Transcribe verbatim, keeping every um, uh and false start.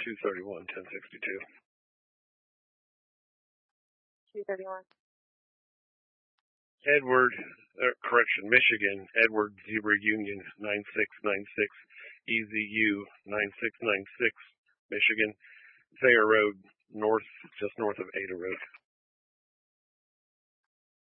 two thirty-one, ten sixty-two. two thirty-one. Edward, uh, correction, Michigan, Edward Zebra Union nine six nine six, E Z U nine six nine six, Michigan, Thayer Road, north, just north of Ada Road.